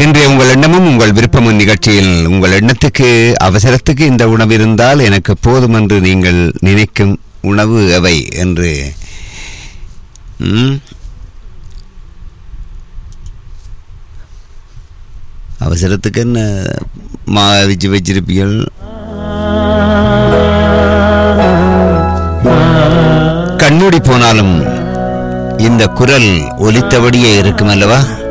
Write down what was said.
இன்றைய உங்கள் எண்ணமும் உங்கள் விருப்பமும் நிகழ்ச்சியில் உங்கள் எண்ணத்துக்கு அவசரத்துக்கு இந்த உணவு இருந்தால் எனக்கு போதும் என்று நீங்கள் நினைக்கும் உணவு எவை என்று அவசரத்துக்கு என்ன மாவிச்சு வச்சிருப்பீர்கள். கண்மூடி போனாலும் இந்த குரல் ஒலித்தபடியே இருக்கும் அல்லவா?